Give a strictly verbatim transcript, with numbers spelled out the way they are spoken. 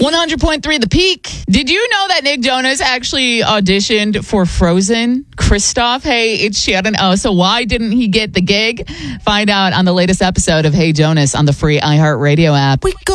one hundred point three The Peak. Did you know that Nick Jonas actually auditioned for Frozen? Kristoff, hey, it's Shannon. Oh, so why didn't he get the gig? Find out on the latest episode of Hey Jonas on the free iHeartRadio app. We go